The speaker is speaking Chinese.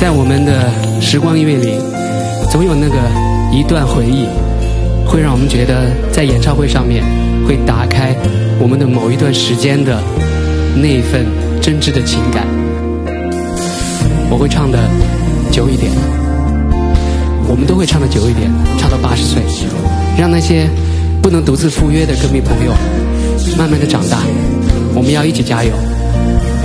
在我们的时光音乐里，总有那个一段回忆，会让我们觉得在演唱会上面会打开我们的某一段时间的那一份真挚的情感。我会唱的久一点，我们都会唱的久一点，唱到80岁，让那些不能独自赴约的歌迷朋友慢慢的长大，我们要一起加油。